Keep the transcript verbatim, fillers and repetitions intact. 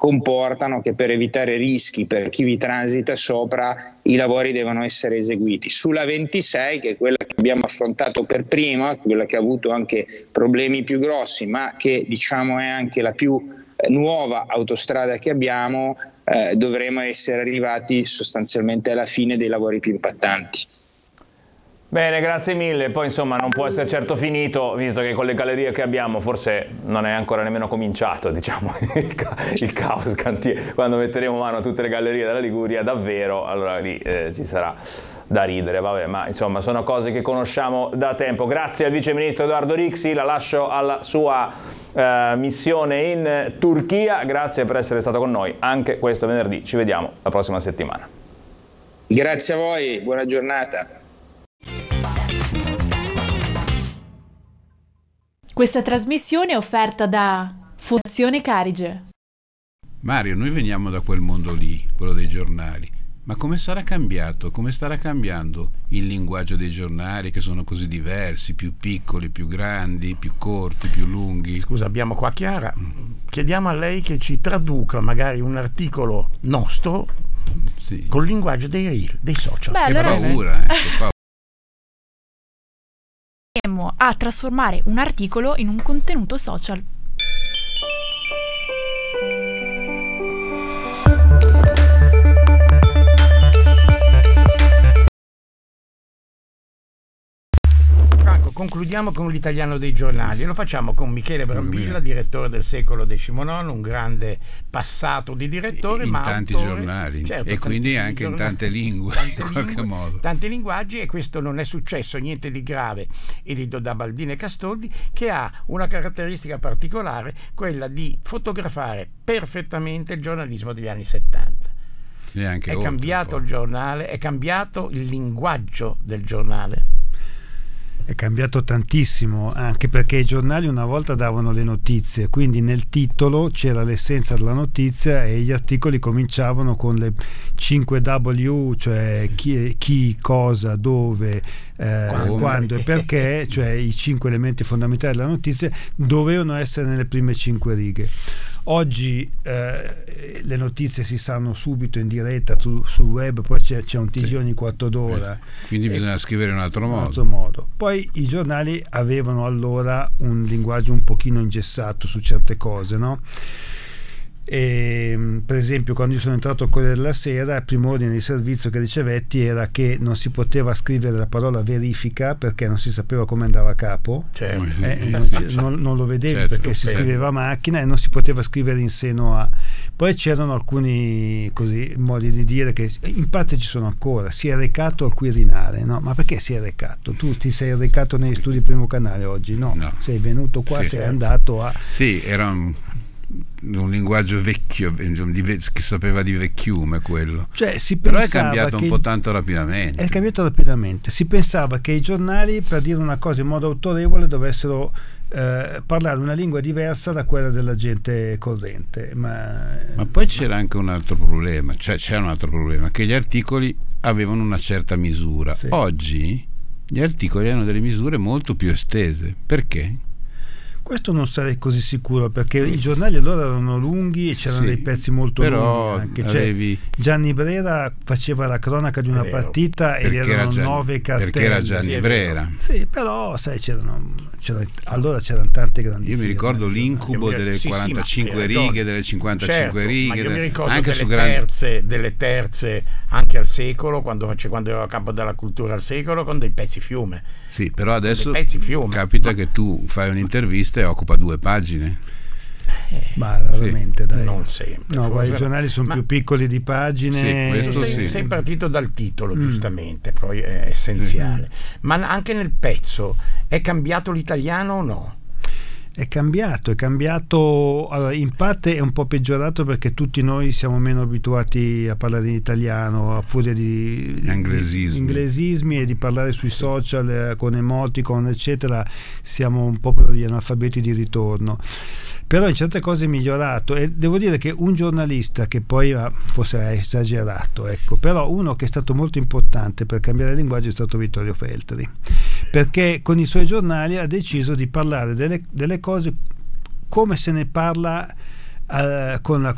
comportano che per evitare rischi per chi vi transita sopra i lavori devono essere eseguiti. Sulla ventisei, che è quella che abbiamo affrontato per prima, quella che ha avuto anche problemi più grossi, ma che diciamo è anche la più eh, nuova autostrada che abbiamo, eh, dovremo essere arrivati sostanzialmente alla fine dei lavori più impattanti. Bene, grazie mille. Poi insomma non può essere certo finito, visto che con le gallerie che abbiamo forse non è ancora nemmeno cominciato, diciamo, il, ca- il caos cantiere. Quando metteremo mano a tutte le gallerie della Liguria, davvero, allora lì eh, ci sarà da ridere, vabbè, ma insomma sono cose che conosciamo da tempo. Grazie al vice ministro Edoardo Rixi, la lascio alla sua eh, missione in Turchia. Grazie per essere stato con noi anche questo venerdì. Ci vediamo la prossima settimana. Grazie a voi, buona giornata. Questa trasmissione è offerta da Fondazione Carige. Mario, noi veniamo da quel mondo lì, quello dei giornali, ma come sarà cambiato, come starà cambiando il linguaggio dei giornali che sono così diversi, più piccoli, più grandi, più corti, più lunghi? Scusa, abbiamo qua Chiara, chiediamo a lei che ci traduca magari un articolo nostro sì. Col linguaggio dei reel, dei social. Beh, che allora paura, eh, che paura. A trasformare un articolo in un contenuto social. Franco, concludiamo con l'italiano dei giornali e lo facciamo con Michele Brambilla, direttore del Secolo diciannove, un grande passato di direttore, in ma tanti autore, giornali, certo, e quindi anche in tante lingue, tante in qualche lingue, modo. Tanti linguaggi, e questo non è successo niente di grave edito da Baldini e Castoldi, che ha una caratteristica particolare, quella di fotografare perfettamente il giornalismo degli anni settanta. E anche è oltre, cambiato il giornale, è cambiato il linguaggio del giornale. È cambiato tantissimo, anche perché i giornali una volta davano le notizie, quindi nel titolo c'era l'essenza della notizia e gli articoli cominciavano con le cinque W, cioè chi, chi cosa, dove, eh, quando, quando e perché, cioè i cinque elementi fondamentali della notizia dovevano essere nelle prime cinque righe. Oggi eh, le notizie si sanno subito in diretta tu, sul web, poi c'è, c'è un T G sì. ogni quarto d'ora. Quindi e, bisogna scrivere in un altro modo. altro modo. Poi i giornali avevano allora un linguaggio un pochino ingessato su certe cose, no? E, per esempio, quando io sono entrato al Corriere della Sera, il primo ordine di servizio che ricevetti era che non si poteva scrivere la parola verifica perché non si sapeva come andava a capo, certo. eh, non, non, non lo vedevi certo, perché si scriveva a macchina e non si poteva scrivere in seno a. Poi c'erano alcuni così modi di dire che in parte ci sono ancora. Si è recato al Quirinale, no? Ma perché si è recato? Tu ti sei recato negli studi Primo Canale oggi? No, no. Sei venuto qua, sì, sei certo. andato a. Sì, era un un linguaggio vecchio che sapeva di vecchiume quello, cioè, si però è cambiato un po' tanto rapidamente è cambiato rapidamente si pensava che i giornali, per dire una cosa in modo autorevole, dovessero eh, parlare una lingua diversa da quella della gente corrente, ma, ma poi c'era anche un altro problema, cioè c'è un altro problema, che gli articoli avevano una certa misura, sì. Oggi gli articoli hanno delle misure molto più estese. Perché? Questo non sarei così sicuro, perché i giornali allora erano lunghi e c'erano sì, dei pezzi molto però lunghi anche. Avevi... Cioè, Gianni Brera faceva la cronaca di una partita ed erano Gian... nove cartelle. Perché era Gianni sì, Brera. Sì, però sai, c'erano, c'era, allora c'erano tante grandi. Io mi ricordo l'incubo delle sì, quarantacinque sì, righe, delle cinquantacinque certo, righe, ma io delle... mi ricordo anche delle, su terze, grandi... delle terze anche al Secolo, quando, quando ero a capo della cultura al Secolo, con dei pezzi fiume. Sì, però adesso fiume. capita ma... che tu fai un'intervista e occupa due pagine. Eh, ma veramente sì. Dai. Non sempre. No, guarda, i giornali sono ma... più piccoli di pagine. Sì, questo sei, sì. sei partito dal titolo, mm. giustamente, poi è essenziale. Sì. Ma anche nel pezzo è cambiato l'italiano o no? È cambiato, è cambiato, allora, in parte è un po' peggiorato perché tutti noi siamo meno abituati a parlare in italiano a furia di inglesismi, di inglesismi e di parlare sui social eh, con emoticon eccetera, siamo un po' degli analfabeti di ritorno. Però in certe cose è migliorato e devo dire che un giornalista che poi forse ha esagerato, ecco, però uno che è stato molto importante per cambiare linguaggio è stato Vittorio Feltri, perché con i suoi giornali ha deciso di parlare delle, delle cose come se ne parla eh, con la